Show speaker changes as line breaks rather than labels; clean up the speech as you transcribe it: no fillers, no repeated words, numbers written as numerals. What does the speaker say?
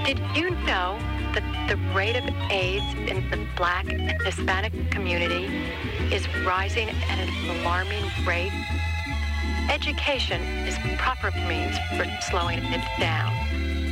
Did you know that the rate of AIDS in the Black and Hispanic community is rising at an alarming rate? Education is proper means for slowing it down.